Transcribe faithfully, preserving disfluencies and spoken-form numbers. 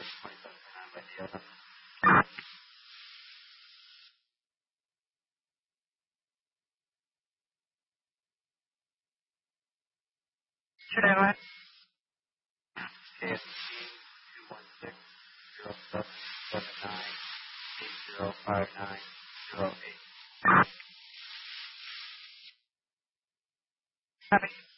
Should I go ahead? Okay, it's two one six zero seven seven nine eight zero five nine zero eight. Happy.